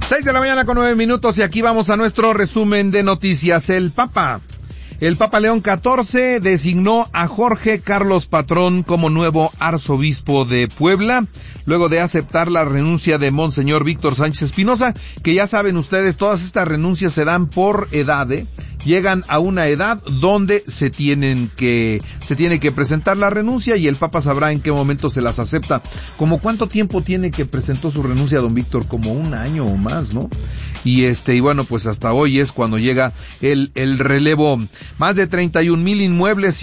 6:09 a.m. y aquí vamos a nuestro resumen de noticias. El Papa León XIV designó a Jorge Carlos Patrón como nuevo arzobispo de Puebla, luego de aceptar la renuncia de Monseñor Víctor Sánchez Espinosa, que ya saben ustedes, todas estas renuncias se dan por edad, llegan a una edad donde se tiene que presentar la renuncia y el Papa sabrá en qué momento se las acepta. ¿Cómo cuánto tiempo tiene que presentó su renuncia don Víctor? Como un año o más, ¿no? Y bueno, pues hasta hoy es cuando llega el relevo. Más de 31,000 inmuebles y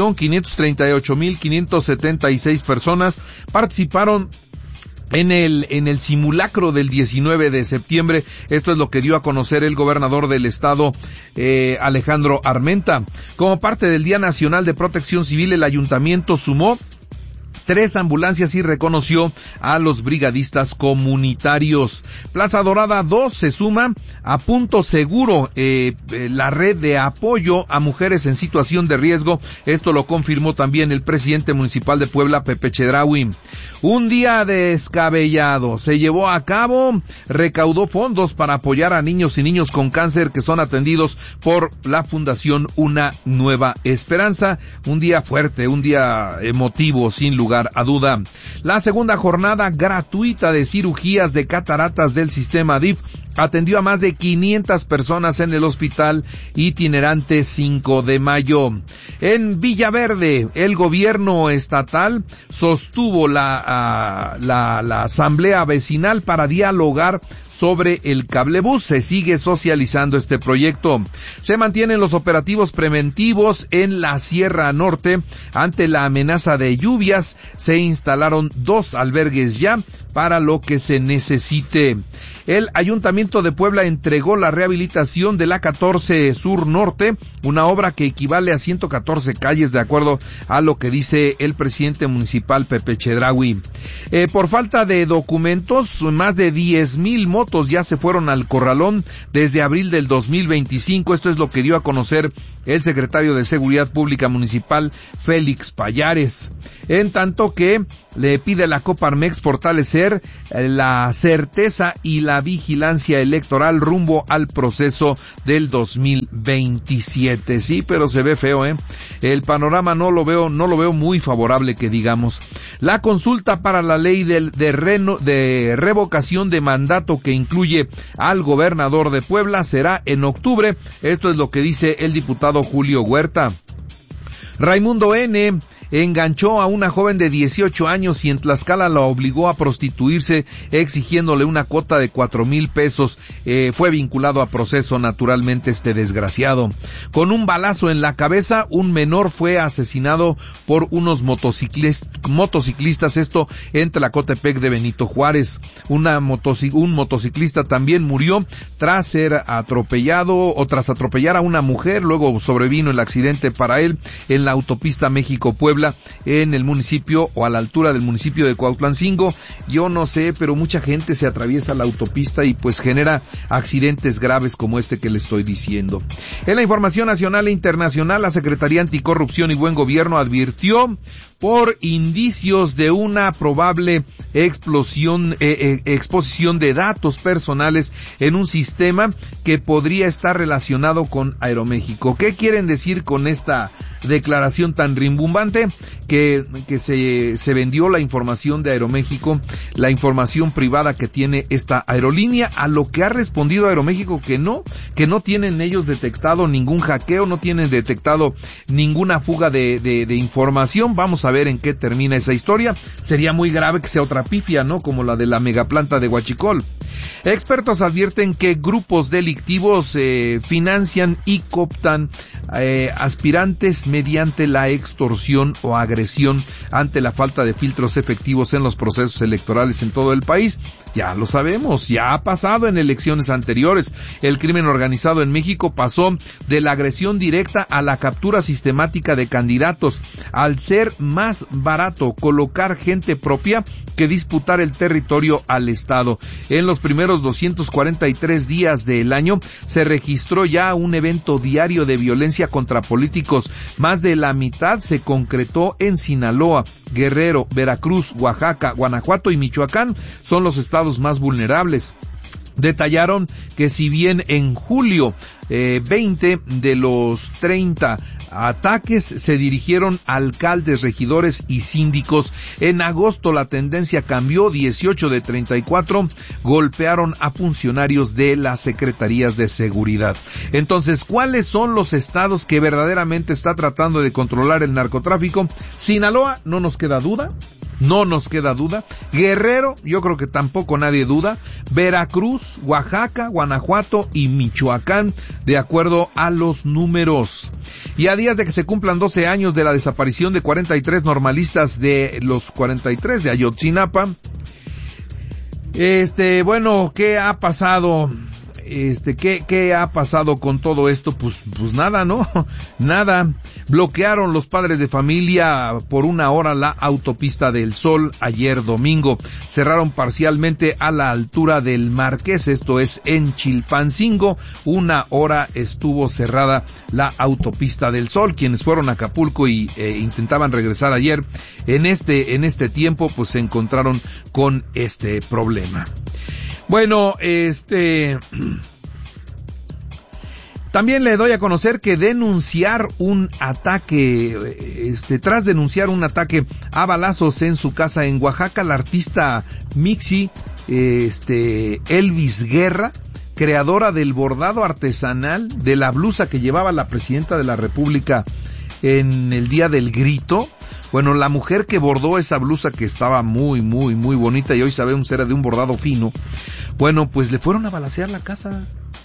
1,538,576 personas participaron en el simulacro del 19 de septiembre. Esto es lo que dio a conocer el gobernador del estado, Alejandro Armenta. Como parte del Día Nacional de Protección Civil, el ayuntamiento sumó 3 ambulancias y reconoció a los brigadistas comunitarios. Plaza Dorada 2 se suma a Punto Seguro, la red de apoyo a mujeres en situación de riesgo. Esto lo confirmó también el presidente municipal de Puebla, Pepe Chedraui. Un día descabellado se llevó a cabo, recaudó fondos para apoyar a niños y niños con cáncer que son atendidos por la Fundación Una Nueva Esperanza. Un día fuerte, un día emotivo, sin lugar a duda. La segunda jornada gratuita de cirugías de cataratas del sistema DIF atendió a más de 500 personas en el hospital itinerante 5 de mayo. En Villaverde, el gobierno estatal sostuvo la asamblea vecinal para dialogar sobre el cablebús. Se sigue socializando este proyecto. Se mantienen los operativos preventivos en la Sierra Norte. Ante la amenaza de lluvias, se instalaron 2 albergues ya para lo que se necesite. El Ayuntamiento de Puebla entregó la rehabilitación de la 14 Sur Norte, una obra que equivale a 114 calles, de acuerdo a lo que dice el presidente municipal, Pepe Chedraui. Por falta de documentos, más de 10,000 motos ya se fueron al corralón desde abril del 2025. Esto es lo que dio a conocer el secretario de Seguridad Pública Municipal, Félix Payares. En tanto que le pide a la Coparmex fortalecer la certeza y la vigilancia electoral rumbo al proceso del 2027. Sí, pero se ve feo, El panorama no lo veo muy favorable, que digamos. La consulta para la ley de revocación de mandato que incluye al gobernador de Puebla será en octubre. Esto es lo que dice el diputado Julio Huerta. Raimundo N. enganchó a una joven de 18 años y en Tlaxcala la obligó a prostituirse, exigiéndole una cuota de 4,000 pesos. Fue vinculado a proceso, naturalmente, este desgraciado. Con un balazo en la cabeza, un menor fue asesinado por unos motociclistas, esto en Tlacotepec de Benito Juárez. Un motociclista también murió tras ser atropellado o tras atropellar a una mujer. Luego sobrevino el accidente para él en la autopista México-Puebla, en el municipio o a la altura del municipio de Cuautlancingo. Yo no sé, pero mucha gente se atraviesa la autopista y pues genera accidentes graves como este que le estoy diciendo. En la información nacional e internacional, la Secretaría Anticorrupción y Buen Gobierno advirtió por indicios de una probable exposición de datos personales en un sistema que podría estar relacionado con Aeroméxico. ¿Qué quieren decir con esta declaración tan rimbombante? Que se vendió la información de Aeroméxico, la información privada que tiene esta aerolínea, a lo que ha respondido Aeroméxico que no tienen ellos detectado ningún hackeo, no tienen detectado ninguna fuga de información. Vamos a ver en qué termina esa historia. Sería muy grave que sea otra pifia, ¿no? Como la de la megaplanta de Huachicol. Expertos advierten que grupos delictivos financian y cooptan aspirantes mediante la extorsión o agresión ante la falta de filtros efectivos en los procesos electorales en todo el país. Ya lo sabemos, ya ha pasado en elecciones anteriores. El crimen organizado en México pasó de la agresión directa a la captura sistemática de candidatos, al ser más barato colocar gente propia que disputar el territorio al Estado. En los primeros 243 días del año se registró ya un evento diario de violencia contra políticos. Más de la mitad se concretó en Sinaloa, Guerrero, Veracruz, Oaxaca, Guanajuato y Michoacán. Son los estados más vulnerables. Detallaron que si bien en julio 20 de los 30 ataques se dirigieron a alcaldes, regidores y síndicos, en agosto la tendencia cambió, 18 de 34 golpearon a funcionarios de las secretarías de seguridad. Entonces, ¿cuáles son los estados que verdaderamente está tratando de controlar el narcotráfico? Sinaloa, no nos queda duda. No nos queda duda. Guerrero, yo creo que tampoco nadie duda. Veracruz, Oaxaca, Guanajuato y Michoacán, de acuerdo a los números. Y a días de que se cumplan 12 años de la desaparición de 43 normalistas de los 43 de Ayotzinapa, bueno, ¿qué ha pasado? ¿Qué ha pasado con todo esto? Pues nada, ¿no? Nada. Bloquearon los padres de familia por 1 hora la autopista del Sol ayer domingo. Cerraron parcialmente a la altura del Marqués, esto es en Chilpancingo. 1 hora estuvo cerrada la autopista del Sol. Quienes fueron a Acapulco y intentaban regresar ayer, en este tiempo, pues se encontraron con este problema. Bueno, también le doy a conocer que denunciar un ataque, tras denunciar un ataque a balazos en su casa en Oaxaca, la artista Mixi, Elvis Guerra, creadora del bordado artesanal de la blusa que llevaba la presidenta de la República en el Día del Grito. Bueno, la mujer que bordó esa blusa, que estaba muy, muy, muy bonita y hoy sabemos era de un bordado fino, bueno, pues le fueron a balacear la casa.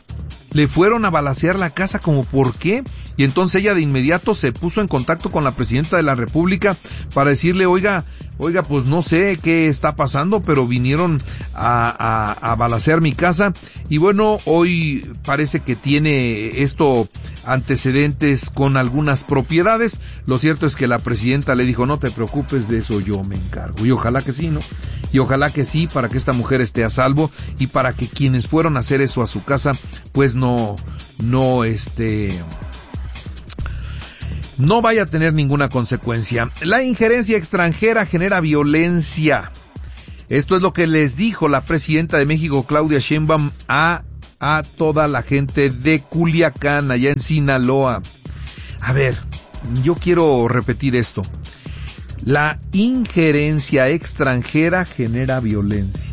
¿Como por qué? Y entonces ella de inmediato se puso en contacto con la presidenta de la República para decirle, oiga, pues no sé qué está pasando, pero vinieron a balacear mi casa. Y bueno, hoy parece que tiene esto antecedentes con algunas propiedades. Lo cierto es que la presidenta le dijo, no te preocupes, de eso yo me encargo. Y ojalá que sí, ¿no? Y ojalá que sí, para que esta mujer esté a salvo y para que quienes fueron a hacer eso a su casa, pues no vaya a tener ninguna consecuencia. La injerencia extranjera genera violencia. Esto es lo que les dijo la presidenta de México, Claudia Sheinbaum, a toda la gente de Culiacán, allá en Sinaloa. A ver, yo quiero repetir esto. La injerencia extranjera genera violencia.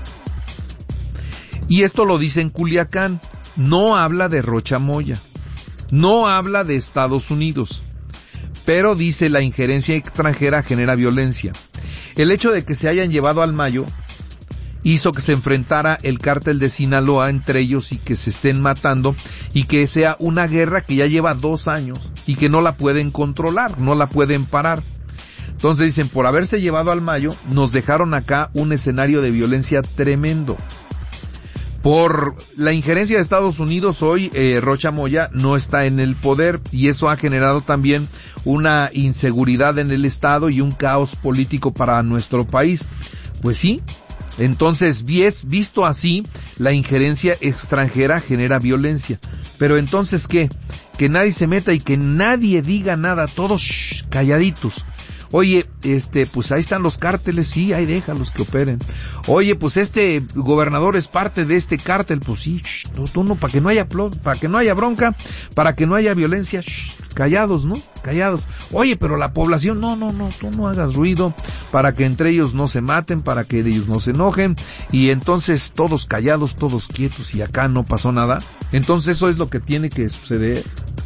Y esto lo dice en Culiacán. No habla de Rocha Moya. No habla de Estados Unidos. Pero dice la injerencia extranjera genera violencia. El hecho de que se hayan llevado al Mayo hizo que se enfrentara el cártel de Sinaloa entre ellos y que se estén matando y que sea una guerra que ya lleva 2 años y que no la pueden controlar, no la pueden parar. Entonces dicen, por haberse llevado al Mayo, nos dejaron acá un escenario de violencia tremendo. Por la injerencia de Estados Unidos hoy, Rocha Moya no está en el poder y eso ha generado también una inseguridad en el Estado y un caos político para nuestro país. Pues sí, entonces visto así, la injerencia extranjera genera violencia. Pero entonces, ¿qué? Que nadie se meta y que nadie diga nada, todos calladitos. Oye, pues ahí están los cárteles, sí, ahí déjalos que operen. Oye, pues este gobernador es parte de este cártel, pues sí, tú no, para que no haya bronca, para que no haya violencia, callados, ¿no? Callados. Oye, pero la población, no, tú no hagas ruido, para que entre ellos no se maten, para que ellos no se enojen, y entonces todos callados, todos quietos, y acá no pasó nada. Entonces eso es lo que tiene que suceder.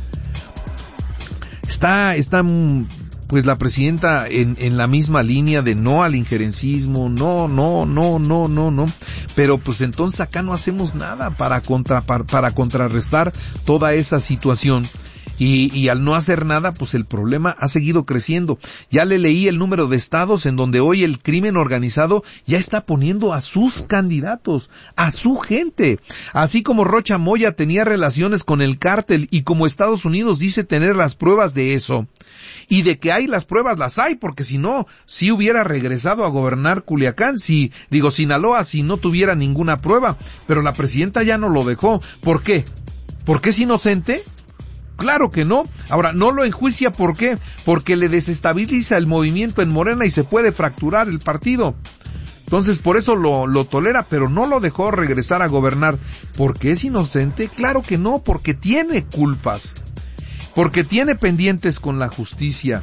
Está pues la presidenta en la misma línea de no al injerencismo, no, pero pues entonces acá no hacemos nada para contrarrestar toda esa situación. Y al no hacer nada, pues el problema ha seguido creciendo. Ya le leí el número de estados en donde hoy el crimen organizado ya está poniendo a sus candidatos, a su gente. Así como Rocha Moya tenía relaciones con el cártel y como Estados Unidos dice tener las pruebas de eso. Y de que hay las pruebas, las hay, porque si no, si hubiera regresado a gobernar Culiacán, Sinaloa, si no tuviera ninguna prueba. Pero la presidenta ya no lo dejó. ¿Por qué? ¿Por qué es inocente? Claro que no. Ahora, no lo enjuicia, ¿por qué? Porque le desestabiliza el movimiento en Morena y se puede fracturar el partido. Entonces por eso lo tolera, pero no lo dejó regresar a gobernar. ¿Porque es inocente? Claro que no, porque tiene culpas, porque tiene pendientes con la justicia.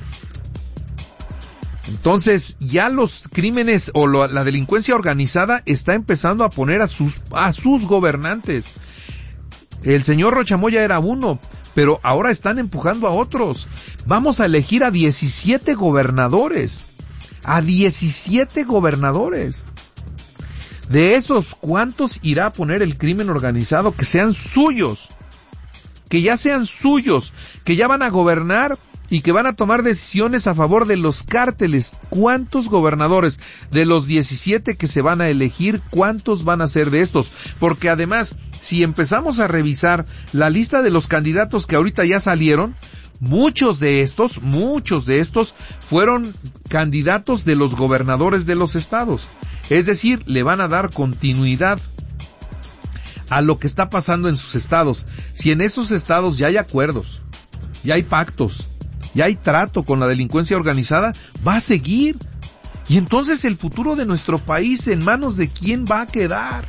Entonces ya los crímenes o la delincuencia organizada está empezando a poner a sus gobernantes. El señor Rocha Moya era uno, pero ahora están empujando a otros. Vamos a elegir a 17 gobernadores. A 17 gobernadores. De esos, ¿cuántos irá a poner el crimen organizado? Que sean suyos. Que ya sean suyos. Que ya van a gobernar y que van a tomar decisiones a favor de los cárteles. ¿Cuántos gobernadores de los 17 que se van a elegir, cuántos van a ser de estos? Porque además, si empezamos a revisar la lista de los candidatos que ahorita ya salieron, muchos de estos fueron candidatos de los gobernadores de los estados. Es decir, le van a dar continuidad a lo que está pasando en sus estados. Si en esos estados ya hay acuerdos, ya hay pactos, ya hay trato con la delincuencia organizada, va a seguir. Y entonces el futuro de nuestro país, ¿en manos de quién va a quedar?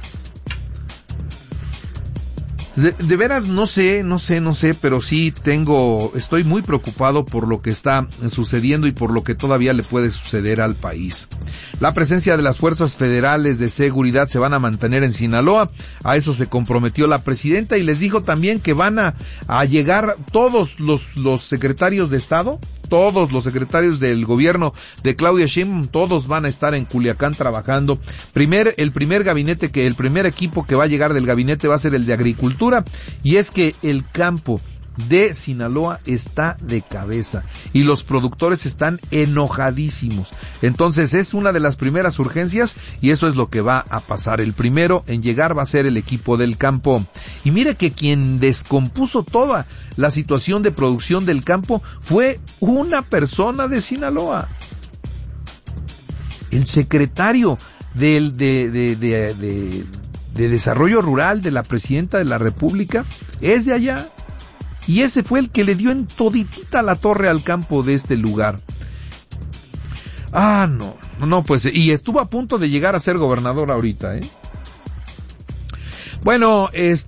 De veras no sé, pero sí estoy muy preocupado por lo que está sucediendo y por lo que todavía le puede suceder al país. La presencia de las fuerzas federales de seguridad se van a mantener en Sinaloa, a eso se comprometió la presidenta y les dijo también que van a llegar todos los secretarios de Estado, todos los secretarios del gobierno de Claudia Sheinbaum, todos van a estar en Culiacán trabajando. El primer equipo que va a llegar del gabinete va a ser el de Agricultura, y es que el campo de Sinaloa está de cabeza y los productores están enojadísimos. Entonces es una de las primeras urgencias y eso es lo que va a pasar. El primero en llegar va a ser el equipo del campo. Y mire que quien descompuso toda la situación de producción del campo fue una persona de Sinaloa. El secretario de Desarrollo Rural de la Presidenta de la República es de allá. Y ese fue el que le dio en toditita la torre al campo de este lugar. Pues, y estuvo a punto de llegar a ser gobernador ahorita, Bueno,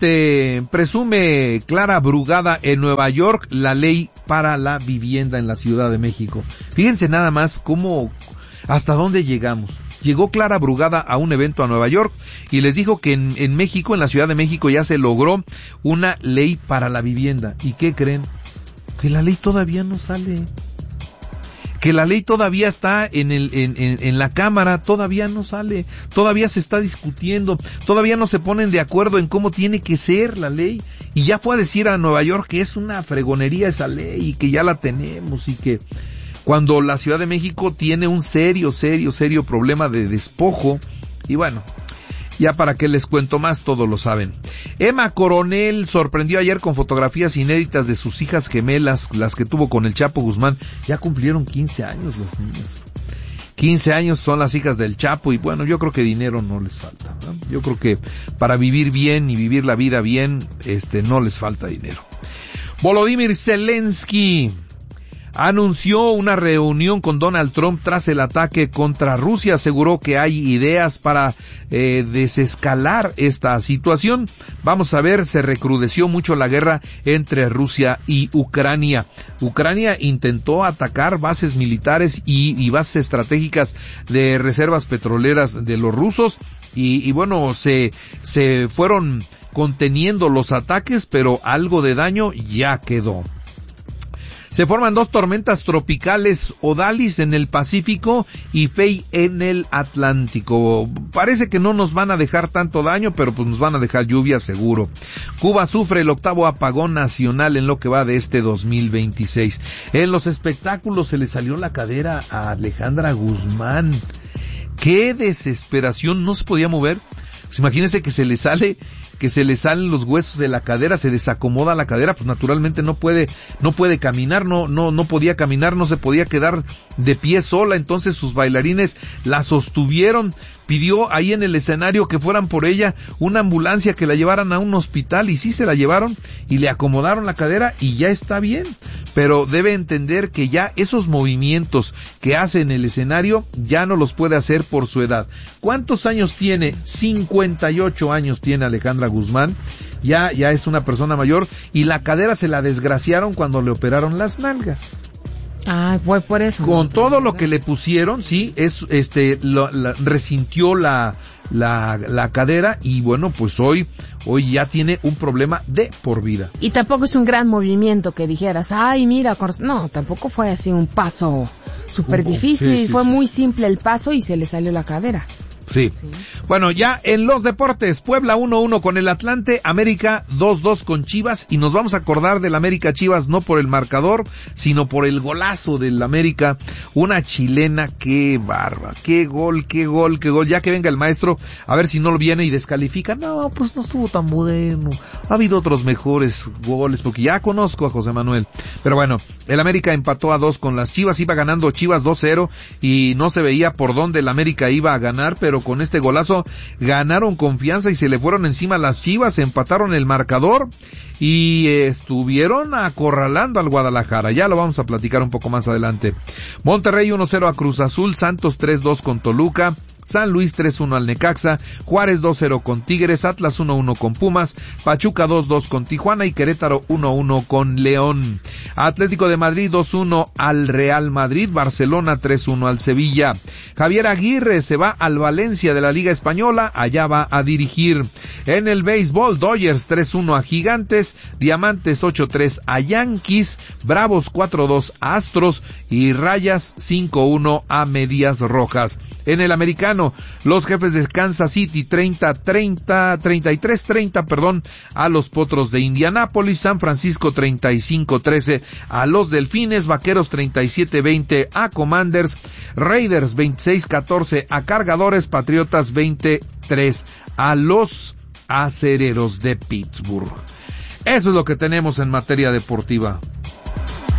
presume Clara Brugada en Nueva York la ley para la vivienda en la Ciudad de México. Fíjense nada más hasta dónde llegamos. Llegó Clara Brugada a un evento a Nueva York y les dijo que en México, en la Ciudad de México, ya se logró una ley para la vivienda. ¿Y qué creen? Que la ley todavía no sale. Que la ley todavía está en la Cámara, todavía no sale. Todavía se está discutiendo. Todavía no se ponen de acuerdo en cómo tiene que ser la ley. Y ya fue a decir a Nueva York que es una fregonería esa ley y que ya la tenemos y que... Cuando la Ciudad de México tiene un serio problema de despojo. Y bueno, ya para qué les cuento más, todos lo saben. Emma Coronel sorprendió ayer con fotografías inéditas de sus hijas gemelas, las que tuvo con el Chapo Guzmán. Ya cumplieron 15 años las niñas. 15 años son las hijas del Chapo y bueno, yo creo que dinero no les falta, ¿no? Yo creo que para vivir bien y vivir la vida bien, no les falta dinero. Volodymyr Zelensky anunció una reunión con Donald Trump tras el ataque contra Rusia. Aseguró que hay ideas para desescalar esta situación. Vamos a ver, se recrudeció mucho la guerra entre Rusia y Ucrania. Ucrania intentó atacar bases militares y bases estratégicas de reservas petroleras de los rusos y bueno, se fueron conteniendo los ataques, pero algo de daño ya quedó. Se forman 2 tormentas tropicales, Odalis en el Pacífico y Fay en el Atlántico. Parece que no nos van a dejar tanto daño, pero pues nos van a dejar lluvia seguro. Cuba sufre el 8º apagón nacional en lo que va de este 2026. En los espectáculos se le salió la cadera a Alejandra Guzmán. ¡Qué desesperación! No se podía mover. Pues imagínense que se le sale que se le salen los huesos de la cadera, se desacomoda la cadera, pues naturalmente no puede caminar, no podía caminar, no se podía quedar de pie sola, entonces sus bailarines la sostuvieron, pidió ahí en el escenario que fueran por ella una ambulancia, que la llevaran a un hospital, y sí se la llevaron y le acomodaron la cadera y ya está bien, pero debe entender que ya esos movimientos que hace en el escenario ya no los puede hacer por su edad. ¿Cuántos años tiene? 58 años tiene Alejandra Guzmán, ya es una persona mayor, y la cadera se la desgraciaron cuando le operaron las nalgas. Ah, fue por eso. Con todo lo que le pusieron, sí, resintió la cadera, y bueno, pues hoy ya tiene un problema de por vida. Y tampoco es un gran movimiento que dijeras, ay, mira, no, tampoco fue así un paso súper difícil, sí, fue muy simple el paso y se le salió la cadera. Sí. Bueno, ya en los deportes, Puebla 1-1 con el Atlante, América 2-2 con Chivas, y nos vamos a acordar del América Chivas no por el marcador, sino por el golazo del América, una chilena, qué barba, qué gol, ya que venga el maestro, a ver si no lo viene y descalifica. No, pues no estuvo tan bueno, ha habido otros mejores goles, porque ya conozco a José Manuel, pero bueno, el América empató a 2 con las Chivas, iba ganando Chivas 2-0, y no se veía por dónde el América iba a ganar, pero con este golazo ganaron confianza y se le fueron encima las Chivas, empataron el marcador y estuvieron acorralando al Guadalajara. Ya lo vamos a platicar un poco más adelante. Monterrey 1-0 a Cruz Azul, Santos 3-2 con Toluca, San Luis 3-1 al Necaxa, Juárez 2-0 con Tigres, Atlas 1-1 con Pumas, Pachuca 2-2 con Tijuana y Querétaro 1-1 con León. Atlético de Madrid 2-1 al Real Madrid, Barcelona 3-1 al Sevilla. Javier Aguirre se va al Valencia de la Liga Española, allá va a dirigir. En el béisbol, Dodgers 3-1 a Gigantes, Diamantes 8-3 a Yankees, Bravos 4-2 a Astros y Rayas 5-1 a Medias Rojas. En el americano, los Jefes de Kansas City 33-30 a los Potros de Indianápolis, San Francisco 35-13 a los Delfines, Vaqueros 37-20 a Commanders, Raiders 26-14 a Cargadores, Patriotas 23 a los Acereros de Pittsburgh. Eso es lo que tenemos en materia deportiva.